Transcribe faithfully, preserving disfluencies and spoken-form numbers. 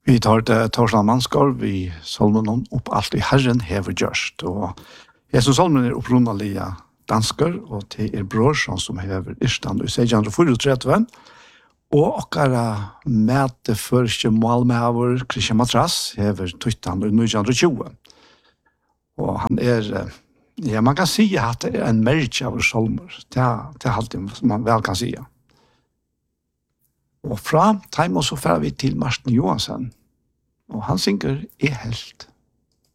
Vi tar det Torsland Mansgård, vi solmen om opp alt i Herren hever gjørst. Og jeg som solmen er opprunalige dansker, og til er brorsan som hever Irstand i seksten trettien. Og okkara mæte første målmæver, Christian Matras, hever Tuttan i nitton tjue. Og han er, ja, man kan si at det er en merge av solmer. Det er, det er alltid man vel kan si. Og fra time så fer vi til Martin Johansen. Og han synger «Er helt».